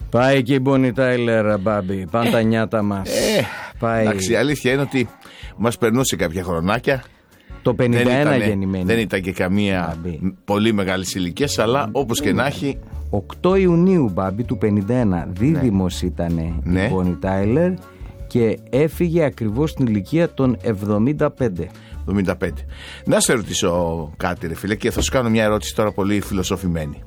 Πάει και η Bonnie Tyler, Μπάμπη. Πάνε τα νιάτα μας. Εντάξει, η αλήθεια είναι ότι μας περνούσε κάποια χρονάκια. Το 51 γεννημένη. Δεν ήταν και καμία πολύ μεγάλη ηλικία, αλλά όπως και να έχει. 8 Ιουνίου, Μπάμπη, του 51. Δίδυμος ήταν η Bonnie Tyler και έφυγε ακριβώς στην ηλικία των 75. Να σε ρωτήσω κάτι, ρε φίλε, και θα σου κάνω μια ερώτηση τώρα πολύ φιλοσοφημένη.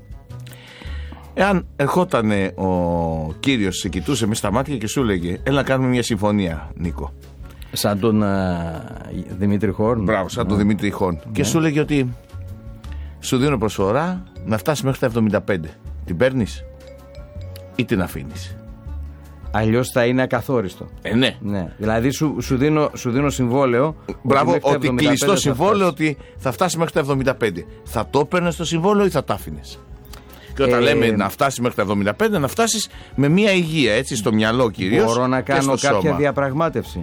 Εάν ερχόταν ο κύριος, σε κοιτούσε μες στα μάτια και σου έλεγε έλα να κάνουμε μια συμφωνία, Νίκο. Σαν τον Δημήτρη Χόρν. Μπράβο, σαν τον Δημήτρη Χόρν. Και σου έλεγε ότι σου δίνω προσφορά να φτάσει μέχρι τα 75. Την παίρνεις ή την αφήνεις? Αλλιώς θα είναι ακαθόριστο. Ναι. Δηλαδή σου δίνω συμβόλαιο. Μπράβο, ότι κλειστό συμβόλαιο ότι θα φτάσει μέχρι τα 75. Θα το έπαιρνες το συμβόλαιο ή θα τα άφηνες? Και όταν λέμε να φτάσει μέχρι τα 75, να φτάσεις με μια υγεία, έτσι, στο μυαλό κυρίως. Μπορώ να κάνω κάποια διαπραγμάτευση?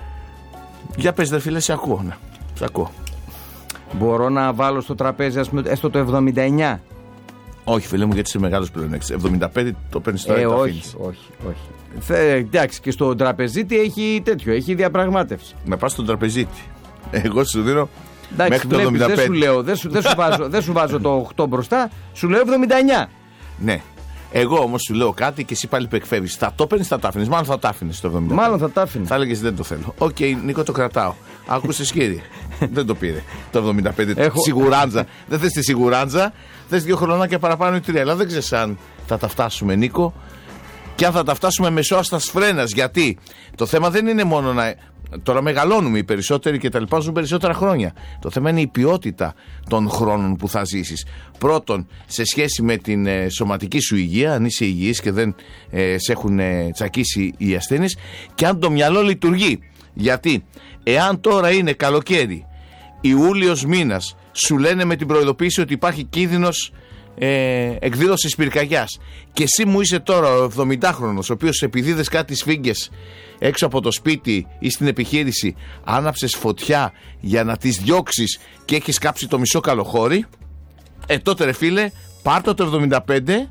Για πες, δε φίλε, σε ακούω. Σε ακούω. Μπορώ να βάλω στο τραπέζι, ας πούμε, έστω το 79? Όχι, φίλε μου, γιατί είσαι μεγάλος πλέον. 75 το παίρνεις τώρα ή το αφήνεις? Όχι. Εντάξει, και στο τραπεζίτη έχει τέτοιο, έχει διαπραγμάτευση. Να πας στον τραπεζίτη. Εγώ σου δίνω. Εντάξει, μέχρι το 75. Δεν σου λέω, δεν σου βάζω το 8 μπροστά, σου λέω 79. Ναι. Εγώ όμως σου λέω κάτι και εσύ πάλι που εκφεύγεις. Θα το παίρνεις, θα τα άφηνες? Μάλλον θα τα άφηνες το 75. Μάλλον θα τα άφηνες. Θα έλεγες δεν το θέλω. Οκ, Νίκο, το κρατάω. Άκουσες, κύριε. Δεν το πήρε το 75. Σιγουράντζα. Δεν θες τη σιγουράντζα. Θες 2 χρονάκια παραπάνω ή 3. Αλλά δεν ξέρεις αν θα τα φτάσουμε, Νίκο. Και αν θα τα φτάσουμε μεσόαστας φρένας. Γιατί το θέμα δεν είναι μόνο να. Τώρα μεγαλώνουμε οι περισσότεροι και τα λοιπά, ζουν περισσότερα χρόνια. Το θέμα είναι η ποιότητα των χρόνων που θα ζήσεις. Πρώτον, σε σχέση με την σωματική σου υγεία, αν είσαι υγιής και δεν σε έχουν τσακίσει οι ασθένειες, και αν το μυαλό λειτουργεί. Γιατί εάν τώρα είναι καλοκαίρι, Ιούλιος μήνας, σου λένε με την προειδοποίηση ότι υπάρχει κίνδυνος εκδήλωσης πυρκαγιάς, και εσύ μου είσαι τώρα ο 70χρονος, ο οποίος επειδή είδες κάτι σφίγγες έξω από το σπίτι ή στην επιχείρηση, άναψες φωτιά για να τις διώξεις και έχεις κάψει το μισό καλοχώρι, τότε ρε φίλε, πάρ' το 75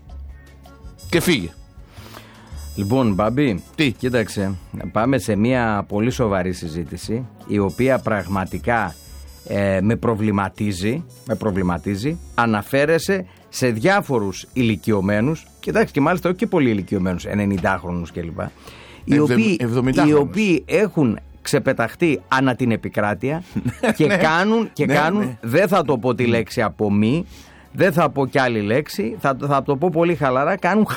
και φύγε. Λοιπόν, Μπάμπη, τι? Κοίταξε, πάμε σε μια πολύ σοβαρή συζήτηση, η οποία πραγματικά με προβληματίζει. Αναφέρεσαι σε διάφορους ηλικιωμένους, κοιτάξτε, και μάλιστα όχι και πολύ ηλικιωμένους, 90χρονους κλπ, οι οποίοι έχουν ξεπεταχτεί ανά την επικράτεια και κάνουν, δεν θα το πω τη λέξη απομμή, δεν θα πω κι άλλη λέξη, θα το πω πολύ χαλαρά, κάνουν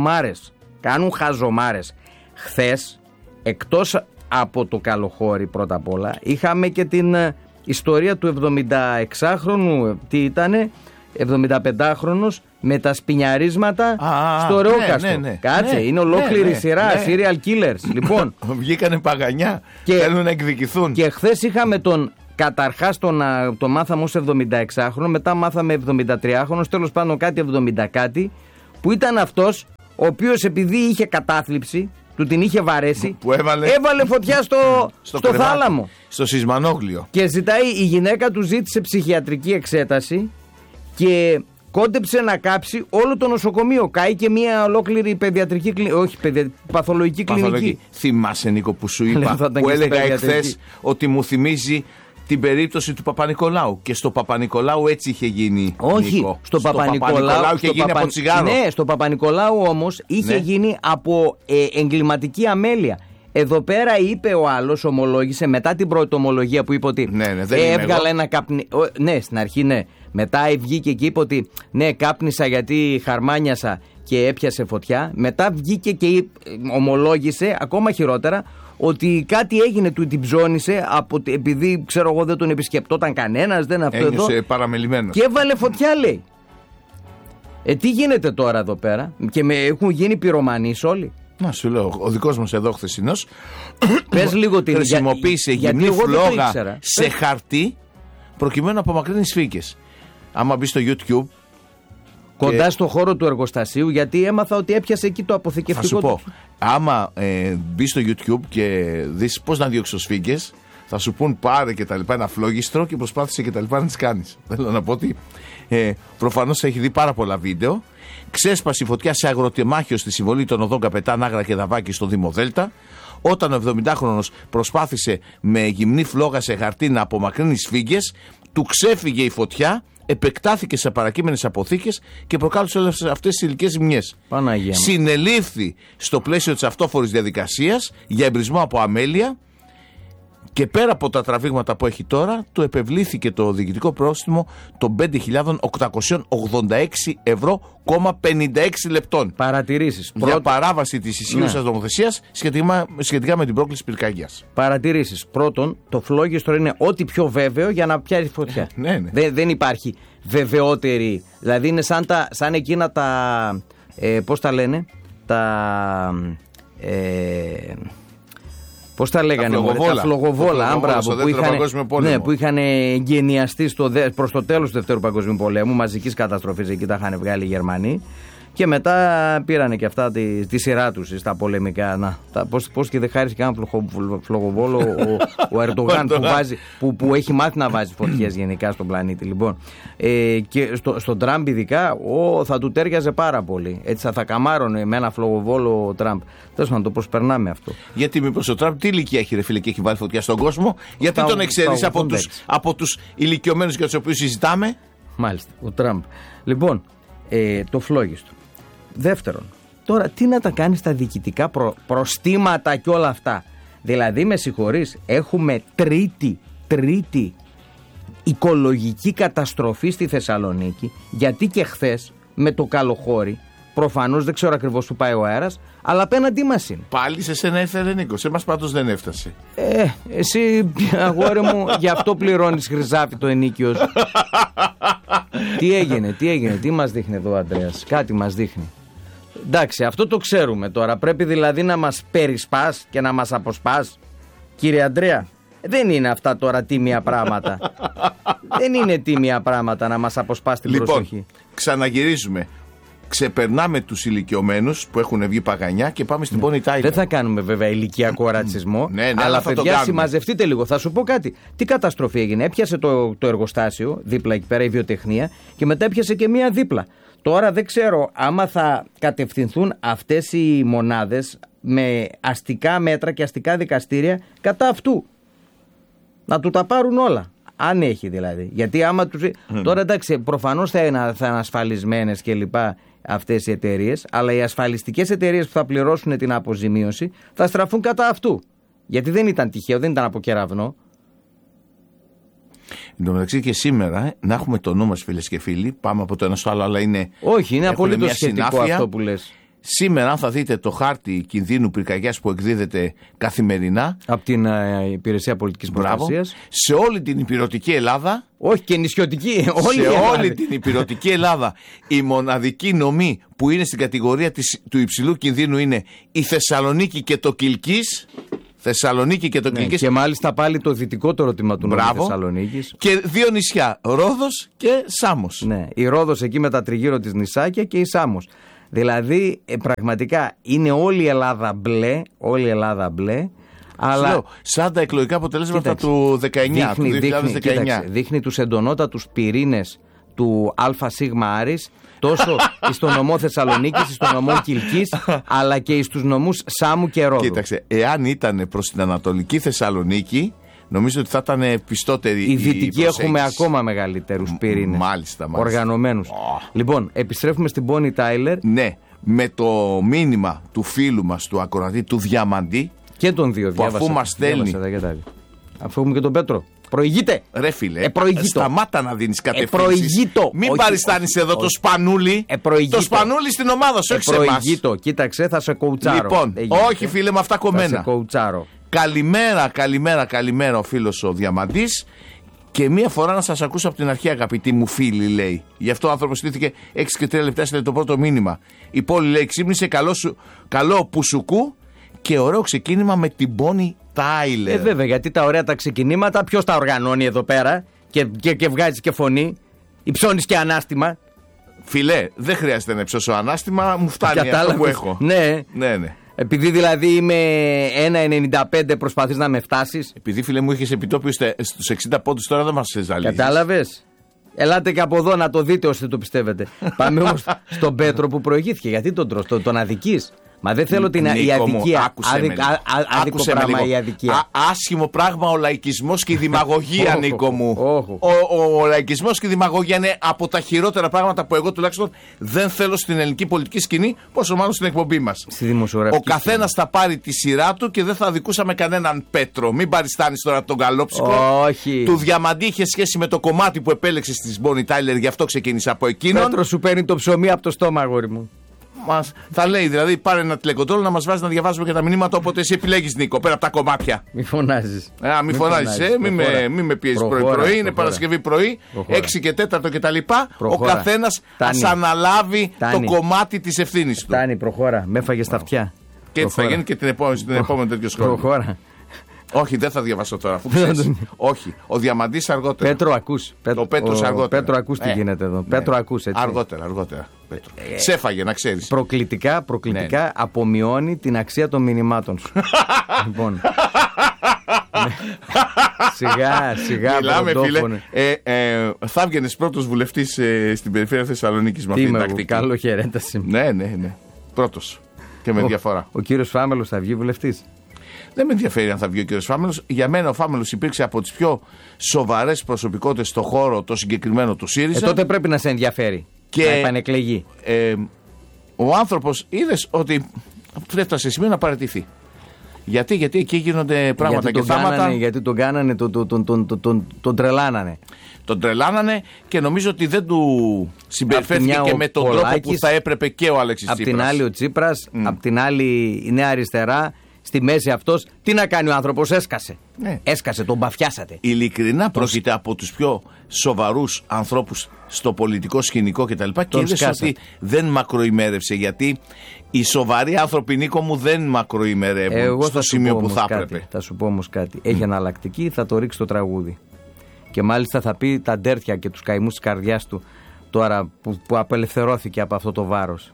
χαζομάρες. Χθες, εκτός από το καλοχώρι πρώτα απ' όλα, είχαμε και την ιστορία του 76χρονου, τι ήτανε, 75χρονος με τα σπινιαρίσματα στο Ρεόκαστρο. Κάτσε, είναι ολόκληρη σειρά serial killers. Λοιπόν, βγήκανε παγανιά, θέλουν να εκδικηθούν. Και χθες είχαμε καταρχάς το μάθαμε ως 76χρονο, μετά μάθαμε 73χρονο, τέλος πάντων κάτι 70 κάτι, που ήταν αυτός ο οποίος επειδή είχε κατάθλιψη, του την είχε βαρέσει, που έβαλε φωτιά στο θάλαμο, στο σεισμανόγλιο, και η γυναίκα του ζήτησε ψυχιατρική εξέταση και κόντεψε να κάψει όλο το νοσοκομείο. Κάει και μια ολόκληρη παιδιατρική παθολογική κλινική. Θυμάσαι, Νίκο, που σου είπα, που έλεγα εχθές ότι μου θυμίζει την περίπτωση του Παπα-Νικολάου? Και στο Παπα-Νικολάου έτσι είχε γίνει. Όχι, Νίκο. στο Παπα-Νικολάου είχε γίνει από τσιγάρο. Ναι, στο Παπα-Νικολάου όμως είχε γίνει από εγκληματική αμέλεια. Εδώ πέρα είπε ο άλλος, ομολόγησε μετά την πρώτη ομολογία που είπε ότι έβγαλε ένα καπνί. Ναι, στην αρχή ναι. Μετά βγήκε και είπε ότι ναι, κάπνισα γιατί χαρμάνιασα και έπιασε φωτιά. Μετά βγήκε και ομολόγησε ακόμα χειρότερα ότι κάτι έγινε, του την ψώνισε επειδή ξέρω εγώ δεν τον επισκεπτόταν κανένας, δεν αυτό εδώ. Ένιωσε παραμελημένος. Και έβαλε φωτιά, λέει. Τι γίνεται τώρα εδώ πέρα? Και έχουν γίνει πυρομανείς όλοι. Να σου λέω, ο δικός μας εδώ χθεσινός πες λίγο την χρησιμοποίησε γυμνή φλόγα σε χαρτί προκειμένου να απομακρύνει σφίγγες. Άμα μπει στο YouTube κοντά στο χώρο του εργοστασίου, γιατί έμαθα ότι έπιασε εκεί το αποθηκευτικό. Θα σου πω, άμα μπει στο YouTube και δεις πώς να διώξεις σφίγγες, θα σου πούν πάρε και τα λοιπά ένα φλόγιστρο και προσπάθησε και τα λοιπά να τις κάνεις. Θέλω να πω ότι προφανώς έχει δει πάρα πολλά βίντεο. Ξέσπασε η φωτιά σε αγροτεμάχιο στη συμβολή των οδών Καπετάν Άγρα και Δαβάκη στο Δήμο Δέλτα, όταν ο 70χρονος προσπάθησε με γυμνή φλόγα σε χαρτί να απομακρύνει σφίγγες, του ξέφυγε η φωτιά, επεκτάθηκε σε παρακείμενες αποθήκες και προκάλεσε όλες αυτές τις υλικές ζημιές. Συνελήφθη στο πλαίσιο της αυτόφορης διαδικασίας για εμπρισμό από αμέλεια και πέρα από τα τραβήγματα που έχει τώρα, του επευλήθηκε το διοικητικό πρόστιμο των 5.886 ευρώ,56 λεπτών. Παρατηρήσεις. Για παράβαση της ισχύουσας νομοθεσίας σχετικά με την πρόκληση πυρκαγιάς. Παρατηρήσεις. Πρώτον, το φλόγιστρο είναι ό,τι πιο βέβαιο για να πιάσει φωτιά. Ναι. Δεν υπάρχει βεβαιότερη. Δηλαδή είναι σαν εκείνα τα. Πώς τα λένε, πώς τα λέγανε, τα φλογοβόλα, που είχαν εγκαινιαστεί προς το τέλος του Δευτέρου Παγκοσμίου Πολέμου, μαζικής καταστροφής, εκεί τα είχαν βγάλει οι Γερμανοί. Και μετά πήρανε και αυτά τη σειρά τους στα πολεμικά. Πώς και δεν χάρισε και έναν φλογοβόλο ο Ερντογάν που έχει μάθει να βάζει φωτιές γενικά στον πλανήτη. Λοιπόν, και στον Τραμπ ειδικά θα του τέριαζε πάρα πολύ. Έτσι θα καμάρωνε με ένα φλογοβόλο ο Τραμπ. Τέλος πάντων, το προσπερνάμε αυτό. Γιατί μήπως ο Τραμπ τι ηλικία έχει, ρε φίλε, και έχει βάλει φωτιά στον κόσμο? Γιατί τον εξαιρείς από τους ηλικιωμένους για τους οποίους συζητάμε? Μάλιστα, ο Τραμπ. Λοιπόν, το φλόγιστρο. Δεύτερον, τώρα τι να τα κάνει στα διοικητικά προστήματα και όλα αυτά? Δηλαδή, με συγχωρείς, έχουμε τρίτη οικολογική καταστροφή στη Θεσσαλονίκη, γιατί και χθες με το καλοχώρι, προφανώς δεν ξέρω ακριβώς που πάει ο αέρας, αλλά απέναντί μας είναι. Πάλι σε σένα έφερε, Νίκο, σε μας πάντως δεν έφτασε. Εσύ, αγόρι μου, γι' αυτό πληρώνεις χρυσάφι το ενίκιο σου. Τι έγινε, τι μας δείχνει εδώ ο Αντρέας? Κάτι μας δείχνει. Εντάξει, αυτό το ξέρουμε τώρα. Πρέπει δηλαδή να μας περισπάς και να μας αποσπάς. Κύριε Αντρέα, δεν είναι αυτά τώρα τίμια πράγματα. Δεν είναι τίμια πράγματα να μας αποσπάς την προσοχή. Ξαναγυρίζουμε. Ξεπερνάμε τους ηλικιωμένους που έχουν βγει παγανιά και πάμε στην Bonnie Tyler. Δεν θα κάνουμε βέβαια ηλικιακό ρατσισμό. Αλλά παιδιά, συμμαζευτείτε λίγο. Θα σου πω κάτι. Τι καταστροφή έγινε? Έπιασε το εργοστάσιο δίπλα εκεί πέρα, η βιοτεχνία, και μετά έπιασε και μία δίπλα. Τώρα δεν ξέρω άμα θα κατευθυνθούν αυτές οι μονάδες με αστικά μέτρα και αστικά δικαστήρια κατά αυτού. Να του τα πάρουν όλα. Αν έχει δηλαδή. Γιατί άμα τους. Τώρα εντάξει, προφανώς θα είναι ασφαλισμένες και λοιπά αυτές οι εταιρείες, αλλά οι ασφαλιστικές εταιρείες που θα πληρώσουν την αποζημίωση θα στραφούν κατά αυτού. Γιατί δεν ήταν τυχαίο, δεν ήταν από κεραυνό. Εν τω μεταξύ και σήμερα να έχουμε το νου μας, φίλες και φίλοι, πάμε από το ένα στο άλλο, αλλά είναι. Όχι, είναι απολύτως σχετικό αυτό που λες. Σήμερα, αν θα δείτε το χάρτη κινδύνου πυρκαγιάς που εκδίδεται καθημερινά από την Υπηρεσία Πολιτικής Προστασίας, σε όλη την ηπειρωτική Ελλάδα. Όχι και νησιωτική, όλη την ηπειρωτική Ελλάδα, η μοναδική νομή που είναι στην κατηγορία του υψηλού κινδύνου είναι η Θεσσαλονίκη και το Κιλκής. Θεσσαλονίκη και το Κιλκής. Και μάλιστα πάλι το δυτικότερο τμήμα του νομού Θεσσαλονίκης. Και δύο νησιά, Ρόδος και Σάμος. Ναι, η Ρόδος εκεί με τα τριγύρω της νησάκια και η Σάμος. Δηλαδή πραγματικά είναι όλη η Ελλάδα μπλε, αλλά. Σαν τα εκλογικά αποτελέσματα του 19, του 2019. Δείχνει τους εντονότατους πυρήνες του ΑΣ Άρης, τόσο στο νομό Θεσσαλονίκης, στο νομό Κιλκής, αλλά και στους νομούς Σάμου και Ρόδου. Κοίταξε, εάν ήταν προς την Ανατολική Θεσσαλονίκη, νομίζω ότι θα ήταν πιστότερη η δυτική. Έχουμε ακόμα μεγαλύτερους πυρήνες. Μάλιστα. Οργανωμένους. Λοιπόν, επιστρέφουμε στην Bonnie Tyler. Ναι, με το μήνυμα του φίλου μας, του ακροατή, του Διαμαντή. Και τον δύο, που αφού μας στέλνει. Αφού έχουμε και τον Πέτρο. Προηγείται. Ρε φίλε, σταμάτα να δίνεις κατευθύνσεις. Προηγείτο. Μην παριστάνεις εδώ το σπανούλι. Το σπανούλι στην ομάδα σου, όχι σε εμάς. Προηγείτο. Κοίταξε, θα σε κοουτσάρω. Λοιπόν, όχι φίλε με αυτά κομμένα. Θα σε κοουτσάρω. Καλημέρα ο φίλος ο Διαμαντής. Και μία φορά να σας ακούσω από την αρχή, αγαπητοί μου φίλοι, λέει. Γι' αυτό ο άνθρωπος στήθηκε 6 και 3 λεπτά, στέλνει το πρώτο μήνυμα. Η πόλη, λέει, ξύπνησε καλό πουσουκού και ωραίο ξεκίνημα με την Bonnie Tyler. Βέβαια, γιατί τα ωραία τα ξεκινήματα ποιος τα οργανώνει εδώ πέρα και βγάζει και φωνή, υψώνεις και ανάστημα. Φιλέ, δεν χρειάζεται να υψώσω ανάστημα, μου φτάνει αυτό που έχω. Ναι. Επειδή δηλαδή είμαι 1,95 προσπαθείς να με φτάσεις. Επειδή φίλε μου είχες επιτόπιο στους 60 πόντους, τώρα δεν μας ζαλίζεις. Κατάλαβες. Ελάτε και από εδώ να το δείτε όσοι το πιστεύετε. Πάμε όμως στον Πέτρο που προηγήθηκε. Γιατί τον τρως, τον αδικείς? Μα δεν θέλω την αδικία. Άδικο πράγμα η αδικία. Άσχημο πράγμα ο λαϊκισμός και η δημαγωγία, Νίκο μου. Ο λαϊκισμός και η δημαγωγία είναι από τα χειρότερα πράγματα που εγώ τουλάχιστον δεν θέλω στην ελληνική πολιτική σκηνή, πόσο μάλλον στην εκπομπή μας. Ο καθένας θα πάρει τη σειρά του και δεν θα αδικούσαμε κανέναν Πέτρο. Μην παριστάνεις τώρα τον καλόψυχο. Του Διαμαντή είχε σχέση με το κομμάτι που επέλεξε τη Bonnie Tyler, γι' αυτό ξεκίνησα από εκείνον. Πέτρο σου παίρνει το ψωμί από το στόμα, αγόρι μου. Θα λέει δηλαδή πάρε ένα τηλεκοντρόλ να μας βάζει να διαβάζουμε και τα μηνύματα όποτε εσύ επιλέγεις, Νίκο, πέρα από τα κομμάτια. Μη φωνάζεις. Μη φωνάζεις, μη με πιέζεις πρωί-πρωί, είναι Παρασκευή πρωί, 6 και 4 κτλ. Ο καθένας ας αναλάβει το κομμάτι της ευθύνης του. Τάνη, προχώρα, με έφαγες τα αυτιά. Και έτσι θα γίνει και την επόμενη τέτοιο σχόλιο. Προχώρα. Όχι, δεν θα διαβάσω τώρα. Αφού όχι, ο Διαμαντής αργότερα. Πέτρο, ακούς. Ο Πέτρος αργότερα. Πέτρο, ακούς τι γίνεται εδώ. Πέτρο, ακούς έτσι. Αργότερα. Σε έφαγε, να ξέρεις. Προκλητικά απομειώνει την αξία των μηνυμάτων σου. Λοιπόν. Σιγά. Μιλάμε, φίλε. Θα έβγαινες πρώτος βουλευτής στην περιφέρεια Θεσσαλονίκης με αυτή την τακτική. Καλό χαιρέταση. Ναι. Πρώτος. Και με διαφορά. Ο κύριος Φάμελος θα βγει βουλευτής? Δεν με ενδιαφέρει αν θα βγει ο κύριος Φάμελος. Για μένα ο Φάμελος υπήρξε από τις πιο σοβαρές προσωπικότητες στο χώρο το συγκεκριμένο του ΣΥΡΙΖΑ. Τότε πρέπει να σε ενδιαφέρει. Και να επανεκλεγεί. Ο άνθρωπος είδες ότι έφτασε σε σημείο να παραιτηθεί. Γιατί εκεί γίνονται πράγματα και θάματα. Γιατί τον κάνανε, τον τρελάνανε. Τον τρελάνανε και νομίζω ότι δεν του συμπεριφέρθηκε και με τον τρόπο που θα έπρεπε και ο Αλέξης Τσίπρας. Απ' την άλλη ο Τσίπρας, απ' την άλλη η Νέα Αριστερά. Στη μέση αυτός, τι να κάνει ο άνθρωπος, έσκασε. Ναι. Έσκασε, τον μπαφιάσατε. Ειλικρινά πρόκειται από τους πιο σοβαρούς ανθρώπους στο πολιτικό σκηνικό κτλ. Και είδες ότι δεν μακροημέρευσε. Γιατί οι σοβαροί άνθρωποι, Νίκο μου, δεν μακροημερεύουν στο σημείο που θα έπρεπε. Θα σου πω όμως κάτι. Έχει εναλλακτική, θα το ρίξει το τραγούδι. Και μάλιστα θα πει τα ντέρτια και τους καημούς της καρδιάς του τώρα που απελευθερώθηκε από αυτό το βάρος.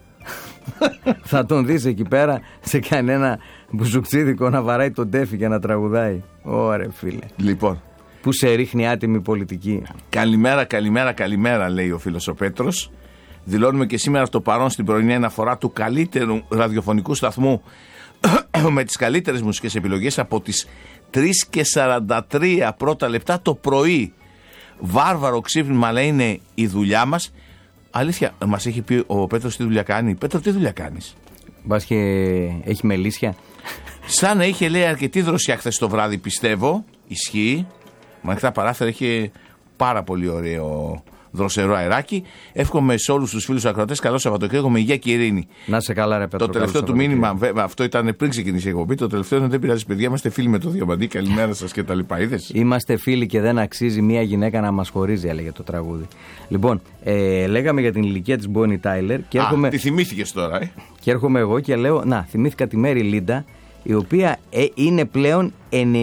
Θα τον δεις εκεί πέρα σε κανένα μπουζουξίδικο να βαράει τον τέφι και να τραγουδάει. Ωρε φίλε. Λοιπόν. Πού σε ρίχνει άτιμη πολιτική. Καλημέρα λέει ο φίλος ο Πέτρος. Δηλώνουμε και σήμερα στο παρόν στην πρωινή αναφορά του καλύτερου ραδιοφωνικού σταθμού με τις καλύτερες μουσικές επιλογές από τις 3:43 πρώτα λεπτά το πρωί. Βάρβαρο ξύπνημα, αλλά είναι η δουλειά μας. Αλήθεια, μας έχει πει ο Πέτρος τι δουλειά κάνει. Πέτρο, τι δουλειά κάνεις? Μπας και έχει μελίσια. Σαν να είχε, λέει, αρκετή δροσιά χθες το βράδυ, πιστεύω. Ισχύει. Με ανοιχτά παράθυρα, είχε πάρα πολύ ωραίο δροσερό αεράκι. Εύχομαι σε όλους τους φίλους ακροατές καλό Σαββατοκύριακο με υγεία και ειρήνη. Να σε καλά, ρε Πέτρο. Το τελευταίο του μήνυμα, βέβαια, αυτό ήταν πριν ξεκινήσει η εκπομπή. Το τελευταίο είναι: δεν πειράζει, παιδιά, είμαστε φίλοι με το Διαμαντή. Καλημέρα σας και τα λοιπά. Είδες. Είμαστε φίλοι και δεν αξίζει μία γυναίκα να μας χωρίζει, έλεγε το τραγούδι. Λοιπόν, λέγαμε για την ηλικία της Bonnie Tyler. Τη θυμήθηκες τώρα, Και έρχομαι εγώ και λέω: να, θυμήθηκα τη Μέρι Λίντα, η οποία είναι πλέον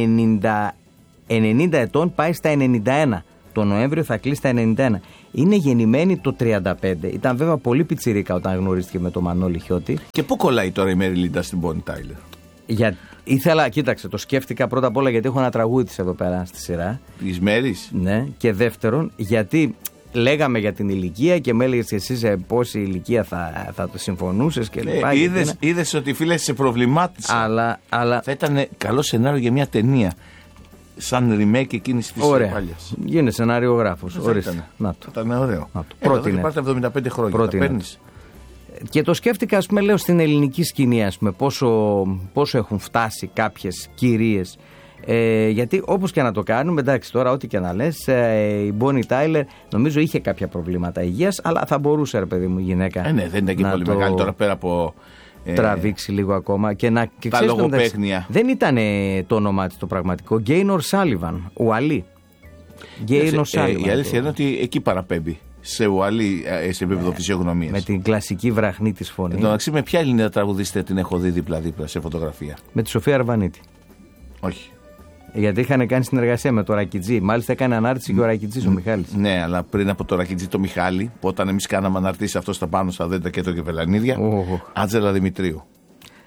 90 ετών, πάει στα 91. Το Νοέμβριο θα κλείσει τα 91. Είναι γεννημένη το 35. Ήταν βέβαια πολύ πιτσιρίκα όταν γνωρίστηκε με τον Μανώλη Χιώτη. Και πού κολλάει τώρα η Μέρι Λίντα στην Bonnie Tyler? Κοίταξε, το σκέφτηκα πρώτα απ' όλα γιατί έχω ένα τραγούδι της εδώ πέρα στη σειρά. Της Μέρης. Ναι, και δεύτερον, γιατί λέγαμε για την ηλικία και με έλεγες εσύ σε πόση ηλικία θα το συμφωνούσες και λοιπά. Είδες ότι φίλε σε προβλημάτισε. Αλλά θα ήταν καλό σενάριο για μια ταινία. Σαν remake εκείνης της παλιάς. Γίνε σενάριογράφος. Να το. Ήταν ωραίο. Πρώτη είναι. Πάρτε 75 χρόνια. Τα παίρνεις. Και το σκέφτηκα, ας πούμε, λέω στην ελληνική σκηνή, ας πούμε, πόσο έχουν φτάσει κάποιες κυρίες. Γιατί όπως και να το κάνουμε, εντάξει, τώρα ό,τι και να λες, η Bonnie Tyler νομίζω είχε κάποια προβλήματα υγείας, αλλά θα μπορούσε, ρε παιδί μου, η γυναίκα. Ναι, δεν ήταν και πολύ μεγάλη τώρα πέρα από. Τραβήξει λίγο ακόμα και να. Και τα λογοπαίγνια. Δεν ήταν το όνομά της το πραγματικό. Γκέινορ Σάλιβαν, ο Αλή. Γκέινορ Σάλιβαν. Η αλήθεια είναι ότι εκεί παραπέμπει. Σε ουαλή, σε επίπεδο φυσιογνωμίας. Με την κλασική βραχνή της φωνής. Εν τω μεταξύ, με ποια Ελληνίδα τραγουδίστρια την έχω δει δίπλα-δίπλα σε φωτογραφία? Με τη Σοφία Αρβανίτη. Όχι. Γιατί είχαν κάνει συνεργασία με το Ρακιτζή. Μάλιστα έκανε ανάρτηση και ο Ρακιτζής ο Μιχάλης. Ναι, αλλά πριν από το Ρακιτζή το Μιχάλη, που όταν εμείς κάναμε αναρτήσει αυτό στα πάνω στα δέντα και το κεβελανίδια, Άντζελα Δημητρίου.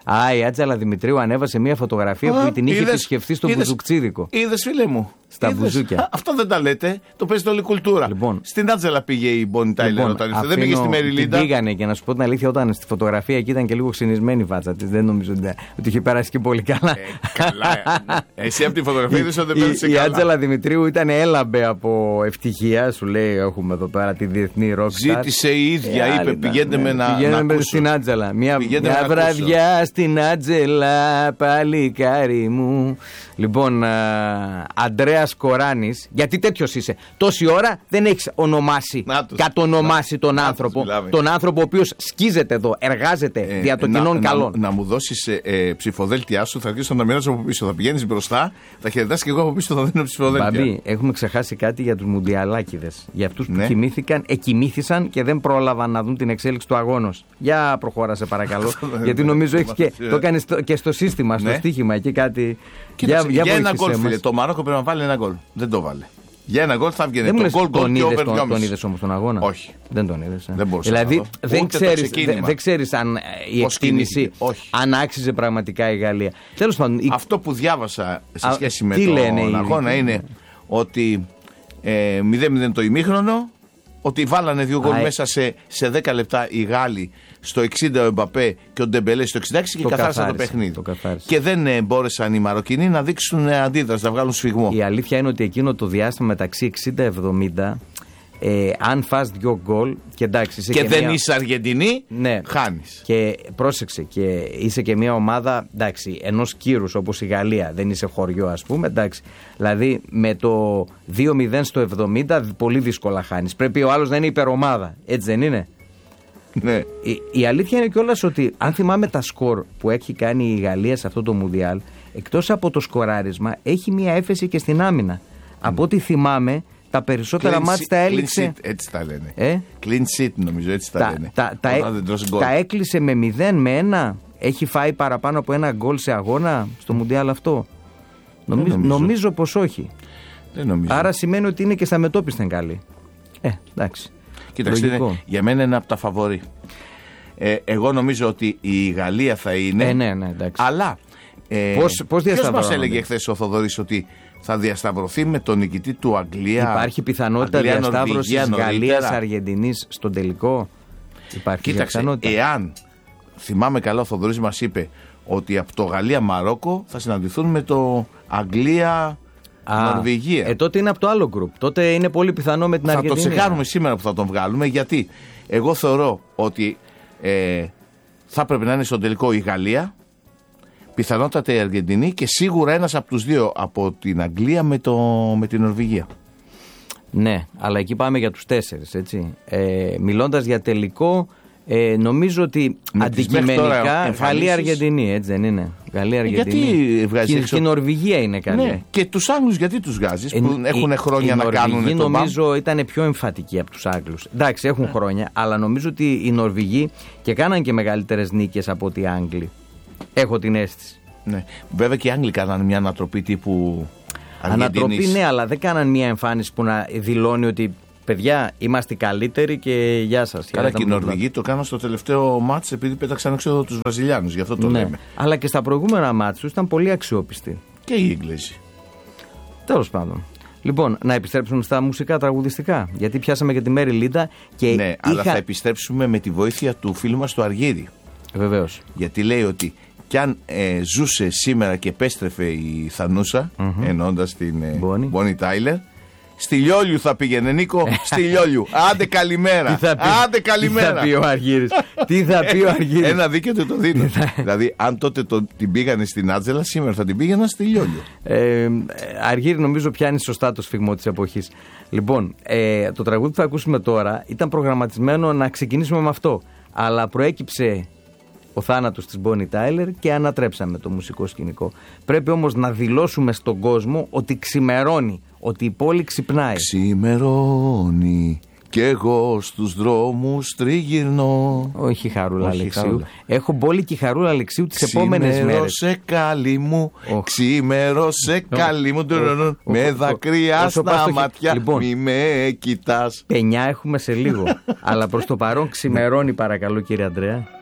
Η Άτζαλα Δημητρίου ανέβασε μια φωτογραφία που την είχε επισκεφθεί στο Μπουζουκτσίδικο. Είδες, φίλε μου. Στα μπουζούκια. Αυτό δεν τα λέτε. Το παίζει όλη η κουλτούρα. Λοιπόν, στην Άτζελα πήγε η Bonnie Tyler όταν ήρθε. Δεν πήγε στη Μέρι Λίντα. Πήγανε και να σου πω την αλήθεια, όταν στη φωτογραφία εκεί ήταν και λίγο ξυνισμένη η φάτσα τη. Δεν νομίζω ότι είχε περάσει και πολύ καλά. Καλά. Εσύ από τη φωτογραφία είδες ότι δεν πέρασε καλά. Η Άτζελα Δημητρίου ήταν έλαμπε από ευτυχία. Σου λέει: έχουμε εδώ πέρα τη διεθνή rockstar. Ζήτησε η ίδια, είπε: πηγαίνετε με να πηγαίνετε στην Άτζελα. Μια βραδιά στην Άτζελα, παλικάρι μου. Λοιπόν, Αντρέας Κοράνης, γιατί τέτοιος είσαι. Τόση ώρα δεν έχεις ονομάσει, κατονομάσει τον άνθρωπο. Τον άνθρωπο ο οποίος σκίζεται εδώ, εργάζεται δια των κοινών καλών. Να μου δώσεις ψηφοδέλτια σου, θα αρχίσω να τα μοιράζω από πίσω. Θα πηγαίνεις μπροστά, θα χαιρετάς και εγώ από πίσω θα δίνω ψηφοδέλτια. Μπαμπή, έχουμε ξεχάσει κάτι για τους μουντιαλάκηδες. Για αυτούς που εκοιμήθησαν και δεν πρόλαβαν να δουν την εξέλιξη του αγώνος. Για προχώρα σε παρακαλώ. Γιατί νομίζω έχεις το κάνεις και στο σύστημα, στο στοίχημα εκεί κάτι. Για ένα γκολ, φίλε. Το Μαρόκο πρέπει να βάλει ένα γκολ. Δεν το βάλε. Για ένα γκολ θα βγαίνει. Τον είδες όμως τον αγώνα. Όχι. Δεν τον είδες. Δεν μπορούσα. Δηλαδή δεν ξέρεις αν η εκτίμηση, αν άξιζε πραγματικά η Γαλλία. Τέλος πάντων. Αυτό που διάβασα σε σχέση με τον αγώνα είναι ότι 0-0 το ημίχρονο. Ότι βάλανε 2 γκολ μέσα σε 10 λεπτά οι Γάλλοι, στο 60 ο Εμπαπέ και ο Ντεμπελέ στο 66 και καθάρισαν το παιχνίδι. Και δεν μπόρεσαν οι Μαροκινοί να δείξουν αντίδραση, να βγάλουν σφιγμό. Η αλήθεια είναι ότι εκείνο το διάστημα μεταξύ 60-70, αν φας 2 γκολ και εντάξει. Και δεν είσαι Αργεντινή, χάνεις. Και πρόσεξε, και είσαι και μια ομάδα ενός κύρους όπως η Γαλλία, δεν είσαι χωριό ας πούμε. Εντάξει. Δηλαδή με το 2-0 στο 70 πολύ δύσκολα χάνεις. Πρέπει ο άλλος να είναι υπερομάδα, έτσι δεν είναι? Ναι. Η αλήθεια είναι κιόλας ότι αν θυμάμαι τα σκορ που έχει κάνει η Γαλλία σε αυτό το Μουντιάλ, εκτός από το σκοράρισμα έχει μια έφεση και στην άμυνα. Από ό,τι θυμάμαι, τα περισσότερα μάτς τα έλειξε. Έτσι τα λένε. Clean sheet νομίζω, έτσι τα λένε. Τα έκλεισε με 0, με 1. Έχει φάει παραπάνω από 1 γκολ σε αγώνα στο Μουντιάλ αυτό? Νομίζω πως όχι. Δεν νομίζω. Άρα σημαίνει ότι είναι και στα μετώπισθεν καλή. Εντάξει. Κοίταξε, για μένα είναι από τα φαβορί. Εγώ νομίζω ότι η Γαλλία θα είναι. Ναι, εντάξει. Αλλά πώς ποιος μας έλεγε χθες ο Θοδωρής ότι θα διασταυρωθεί με τον νικητή του Αγγλία? Υπάρχει πιθανότητα διασταύρωσης Γαλλίας-Αργεντινής στον τελικό? Υπάρχει πιθανότητα? Εάν θυμάμαι καλά, ο Θοδωρής μας είπε ότι από το Γαλλία-Μαρόκο θα συναντηθούν με το Αγγλία-Νορβηγία. Τότε είναι από το άλλο γκρουπ. Τότε είναι πολύ πιθανό με την Αργεντινή. Θα το τσεκάρουμε σήμερα που θα τον βγάλουμε, γιατί εγώ θεωρώ ότι θα πρέπει να είναι στον τελικό η Γαλλία, πιθανότατα η Αργεντινή και σίγουρα ένας από τους δύο, από την Αγγλία με την Νορβηγία. Ναι, αλλά εκεί πάμε για τους 4, έτσι. Μιλώντας για τελικό, νομίζω ότι αντικειμενικά Γαλλία-Αργεντινή, έτσι δεν είναι? Γαλλία-Αργεντινή. Γιατί βγάζεις και η Νορβηγία είναι καλή. Ναι. Και τους Άγγλους γιατί τους βγάζεις, που έχουν χρόνια να κάνουν τον μπαμ? Οι Νορβηγοί νομίζω ήταν πιο εμφατικοί από τους Άγγλους. Εντάξει, έχουν χρόνια, αλλά νομίζω ότι οι Νορβηγοί και κάναν και μεγαλύτερες νίκες από ότι οι Άγγλοι. Έχω την αίσθηση. Ναι. Βέβαια και οι Άγγλοι κάναν μια ανατροπή τύπου Αργεντινής. Ανατροπή, ναι, αλλά δεν κάναν μια εμφάνιση που να δηλώνει ότι παιδιά, είμαστε καλύτεροι και γεια σας. Καλά, και οι Νορβηγοί το κάναν στο τελευταίο μάτς επειδή πέταξαν έξω τους Βραζιλιάνους, γι' αυτό το λέμε. Αλλά και στα προηγούμενα μάτς τους ήταν πολύ αξιόπιστοι. Και οι Ίγγλεζοι. Τέλος πάντων. Λοιπόν, να επιστρέψουμε στα μουσικά τραγουδιστικά. Γιατί πιάσαμε και τη Μέρι Λίντα. Ναι, αλλά θα επιστρέψουμε με τη βοήθεια του φίλου μας του Αργύρη. Βεβαίως. Γιατί λέει ότι κι αν ζούσε σήμερα και επέστρεφε η Θανούσα, εννοώντας την Bonnie Tyler, στη Λιόλιου θα πήγαινε, Νίκο, στη Λιόλιου. Άντε καλημέρα. Άντε καλημέρα. Τι θα πει ο Αργύρης? Τι θα πει ο Αργύρης? Ένα δίκαιο το δίνω. Δηλαδή, αν τότε την πήγανε στην Άτζελα, σήμερα θα την πήγαινα στη Λιόλιου. Αργύρη, νομίζω πιάνει σωστά το σφιγμό της εποχής. Λοιπόν, το τραγούδι που θα ακούσουμε τώρα ήταν προγραμματισμένο να ξεκινήσουμε με αυτό. Αλλά προέκυψε ο θάνατος της Bonnie Tyler και ανατρέψαμε το μουσικό σκηνικό. Πρέπει όμως να δηλώσουμε στον κόσμο ότι ξημερώνει, ότι η πόλη ξυπνάει. Ξημερώνει κι εγώ στους δρόμους τριγυρνώ. Όχι Χαρούλα Αλεξίου. Έχω μπόλικη Χαρούλα Αλεξίου τις επόμενες μέρες. Ξημέρωσε καλή μου, ξημέρωσε καλή μου, με δακρύα στα μάτια, λοιπόν, μη με κοιτάς. Πενιά έχουμε σε λίγο, αλλά προς το παρόν ξημερώνει, παρακαλώ κύριε Ανδρέα.